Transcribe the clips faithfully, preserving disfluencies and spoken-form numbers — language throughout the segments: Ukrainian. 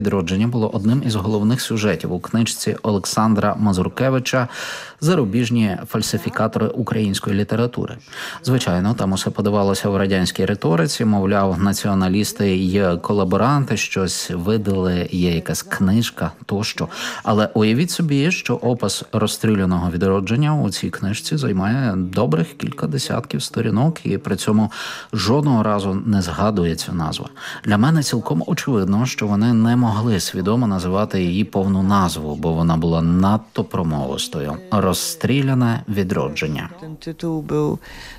відродження було одним із головних сюжетів у книжці Олександра Мазуркевича «Зарубіжні фальсифікатори української літератури». Звичайно, там усе подавалося в радянській риториці, мовляв, націоналісти й колаборанти щось видали, є якась книжка тощо. Але уявіть собі, що опис розстріляного відродження у цій книжці займає добрих кілька десятків сторінок і при цьому жодного разу не згадує цю назву. Для мене цілком очевидно, що вони не могли свідомо називати її повну назву, бо вона була надто промовистою. «Розстріляне відродження». Ten tytuł był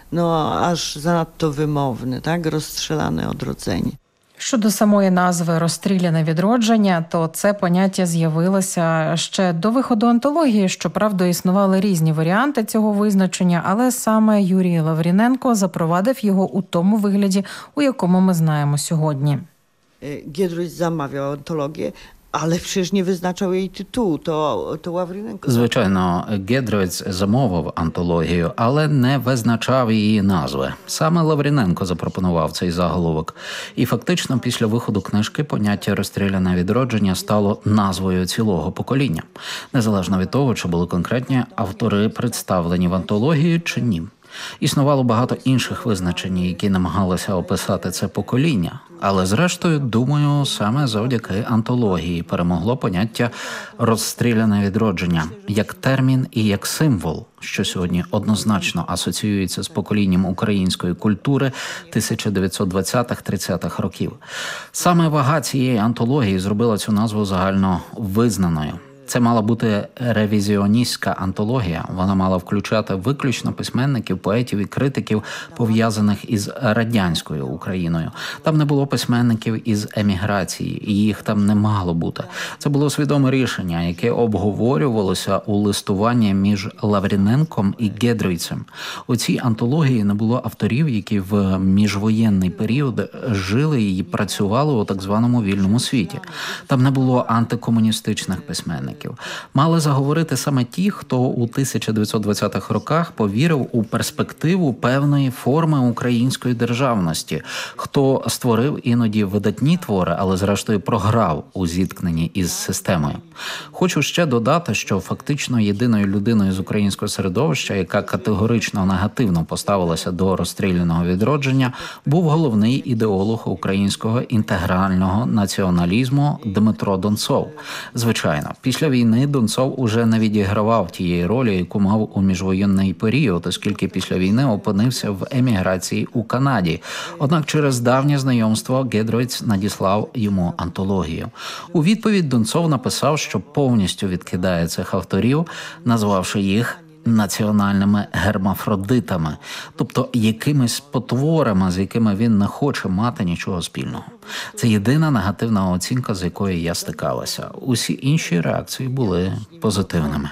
no aż zanadto wymowny, tak? Rozstrzelane odrodzenie. Щодо самої назви «Розстріляне відродження», то це поняття з'явилося ще до виходу антології. Щоправда, існували різні варіанти цього визначення, але саме Юрій Лавріненко запровадив його у тому вигляді, у якому ми знаємо сьогодні. Giedroyć zamawiał antologię, ale przecież nie wyznaczał jej tytułu, to, to Ławrynenko. Звичайно, Гедройц замовив антологію, але не визначав її назви. Саме Лавріненко запропонував цей заголовок. І фактично після виходу книжки поняття «розстріляне відродження» стало назвою цілого покоління. Незалежно від того, чи були конкретні автори представлені в антології чи ні. Існувало багато інших визначень, які намагалися описати це покоління. Але зрештою, думаю, саме завдяки антології перемогло поняття «розстріляне відродження» як термін і як символ, що сьогодні однозначно асоціюється з поколінням української культури тисяча дев'ятсот двадцятих-тридцятих років. Саме вага цієї антології зробила цю назву загально визнаною. Це мала бути ревізіоністська антологія. Вона мала включати виключно письменників, поетів і критиків, пов'язаних із радянською Україною. Там не було письменників із еміграції, і їх там не мало бути. Це було свідоме рішення, яке обговорювалося у листуванні між Лавріненком і Гедройцем. У цій антології не було авторів, які в міжвоєнний період жили і працювали у так званому вільному світі. Там не було антикомуністичних письменників. Мали заговорити саме ті, хто у тисяча дев'ятсот двадцятих роках повірив у перспективу певної форми української державності, хто створив іноді видатні твори, але зрештою програв у зіткненні із системою. Хочу ще додати, що фактично єдиною людиною з українського середовища, яка категорично негативно поставилася до розстріляного відродження, був головний ідеолог українського інтегрального націоналізму Дмитро Донцов. Звичайно, після війни Донцов уже не відігравав тієї ролі, яку мав у міжвоєнний період, оскільки після війни опинився в еміграції у Канаді. Однак через давнє знайомство Гедройц надіслав йому антологію. У відповідь Донцов написав, що повністю відкидає цих авторів, назвавши їх національними гермафродитами, тобто якимись потворами, з якими він не хоче мати нічого спільного. Це єдина негативна оцінка, з якою я стикалася. Усі інші реакції були позитивними.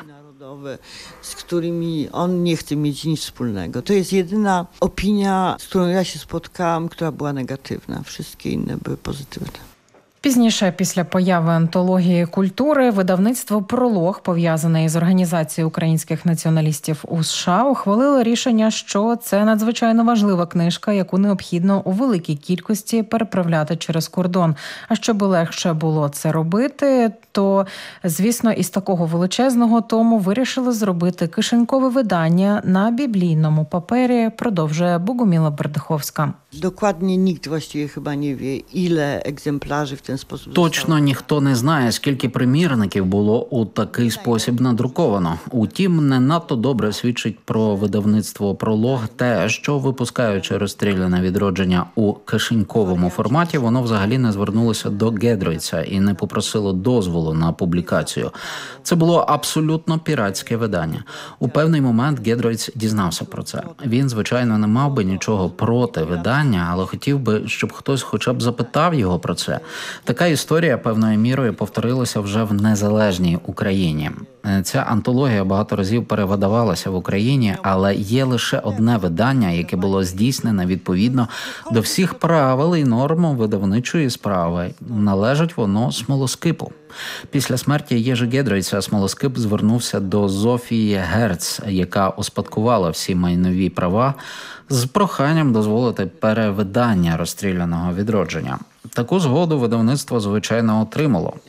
Z którymi on nie chce mieć nic wspólnego. To jest jedyna opinia, z którą ja się spotkałam, która była negatywna. Wszystkie inne były pozytywne. Пізніше, після появи антології культури, видавництво «Пролог», пов'язане із організацією українських націоналістів у США, ухвалило рішення, що це надзвичайно важлива книжка, яку необхідно у великій кількості переправляти через кордон. А щоб легше було це робити, то, звісно, із такого величезного тому вирішили зробити кишенькове видання на біблійному папері, продовжує Богоміла Бердиховська. Dokładnie nikt właściwie chyba nie wie, ile egzemplarzy w ten sposób Точно ніхто не знає, скільки примірників було у такий спосіб надруковано. Утім, не надто добре свідчить про видавництво «Пролог» те, що, випускаючи «Розстріляне відродження» у кишеньковому форматі, воно взагалі не звернулося до Гедройца і не попросило дозволу на публікацію. Це було абсолютно піратське видання. У певний момент Гедройц дізнався про це. Він, звичайно, не мав би нічого проти видання, але хотів би, щоб хтось хоча б запитав його про це. Така історія певною мірою повторилася вже в незалежній Україні. Ця антологія багато разів перевидавалася в Україні, але є лише одне видання, яке було здійснене відповідно до всіх правил і норм видавничої справи. Належить воно Смолоскипу. Після смерті Єжи Гедройца Смолоскип звернувся до Зофії Герц, яка успадкувала всі майнові права, з проханням дозволити перевидання «Розстріляного відродження». Таку згоду видавництво, звичайно, отримало.